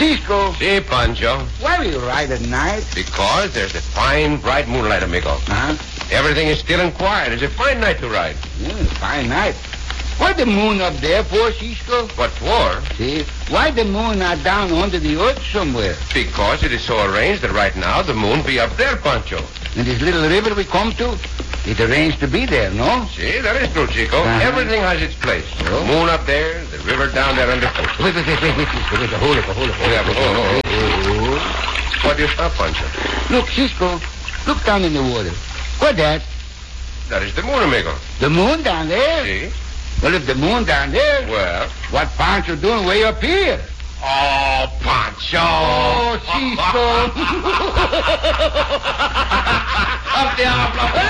Cisco, See, Pancho, why do you ride at night? because there's a fine, bright moonlight, amigo. Huh? Everything is still and quiet. It's a fine night to ride. Fine night. Why the moon up there for, Cisco? What for? See, why the moon not down under the earth somewhere? Because it is so arranged that right now the moon be up there, Pancho. In this little river we come to, it arranged to be there, no? See, that is true, Chico. Uh-huh. Everything has its place. Oh. The moon up there, the river down there underfoot. Wait, Cisco, wait, hold it. Yeah, but what do you stop, Pancho? Look, Cisco, look down in the water. What that? That is the moon, amigo. The moon down there? See? Well, if the moon down there, Well. what Pancho doing way up here? Oh, Pancho! Oh, Cisco. Up the